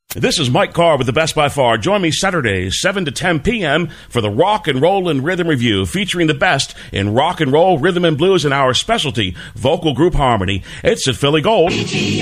This is Mike Carr with the Best by Far. Join me Saturdays, 7 to 10 p.m. for the Rock and Roll and Rhythm Review, featuring the best in rock and roll, rhythm and blues, and our specialty, vocal group harmony. It's at Philly Gold.